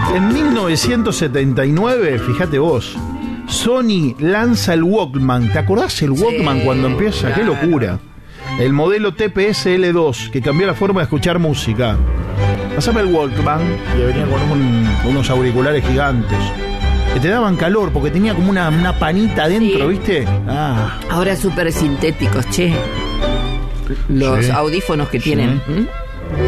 En 1979, fíjate vos, Sony lanza el Walkman. ¿Te acordás el Walkman cuando empieza? Claro. ¡Qué locura! El modelo TPS L2, que cambió la forma de escuchar música. Pasame el Walkman, y venía con unos auriculares gigantes, que te daban calor, porque tenía como una panita adentro, Sí. ¿viste? Ah, Ahora súper sintéticos, che. Los Sí. audífonos que Sí. tienen. ¿Mm?